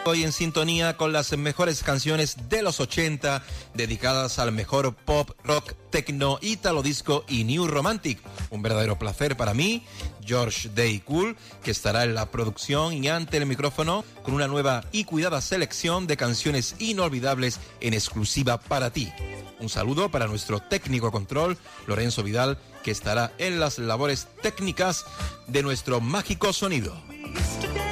Hoy en sintonía con las mejores canciones de los 80 dedicadas al mejor pop, rock, techno, italo disco y new romantic. Un verdadero placer para mí, George Day Cool, que estará en la producción y ante el micrófono con una nueva y cuidada selección de canciones inolvidables en exclusiva para ti. Un saludo para nuestro técnico control, Lorenzo Vidal, que estará en las labores técnicas de nuestro mágico sonido.